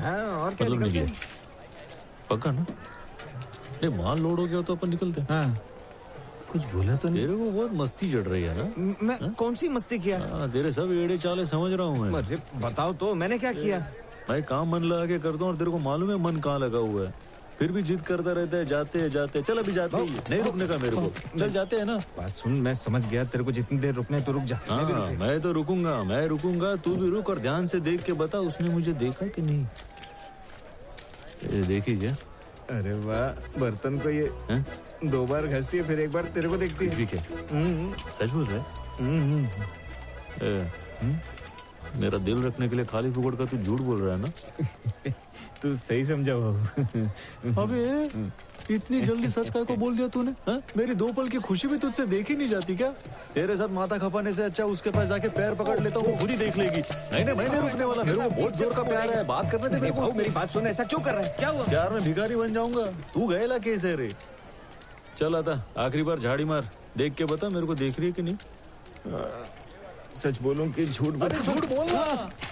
हाँ, और क्या मतलब निकलते नहीं हैं? पक्का ना? नहीं माल लोड हो गया तो अपन निकलते हैं। हाँ, कुछ बोला तो नहीं? तेरे को बहुत मस्ती चढ़ रही है ना? मैं कौन सी मस्ती किया? हाँ, तेरे सब एड़े चाले समझ रहा हूँ मैं। अरे बताओ तो, मैंने क्या किया? मैं काम मन लगा के करता हूँ और तेरे को मालूम है मन कहाँ लगा हुआ है, फिर भी जिद करता रहता है। जाते जाते चल, अभी जाते ही नहीं रुकने का मेरे को। चल जाते हैं ना। बात सुन, मैं समझ गया, तेरे को जितनी देर रुकने तो रुक जा। हाँ मैं तो रुकूंगा, मैं रुकूंगा, तू भी रुक और ध्यान से देख के बता उसने मुझे देखा कि नहीं। देखी क्या? अरे वाह, बर्तन को ये है? 2 बार घसती है, फिर 1 बार तेरे को देखती है। ठीक है, सच बोल रहा है? मेरा दिल रखने के लिए खाली फुकड़ का तू झूठ बोल रहा है ना? तू सही समझा बाबू। अबे इतनी जल्दी सच काय को बोल दिया तूने? मेरी 2 पल की खुशी भी तुझसे देखी नहीं जाती क्या? तेरे साथ माथा खपाने से अच्छा उसके पास जाके पैर पकड़ लेता हूँ, वो खुद ही देख लेगी। नहीं नहीं, मैं नहीं रुकने वाला, मेरे को बहुत जोर का प्यार है, बात करने दे मेरे को। मेरी बात सुन, ऐसा क्यों कर रहा है? क्या हुआ? प्यार में भिखारी बन जाऊंगा? तू गएला कैसे रे? चल आता आखिरी बार झाड़ी मार, देख के बता मेरे को देख रही है कि नहीं। सच बोलूं कि झूठ? अरे झूठ बोल रहा।